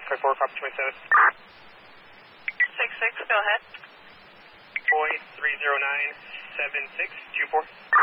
Oscar 4, copy 27. 66, go ahead. Boy 3097624.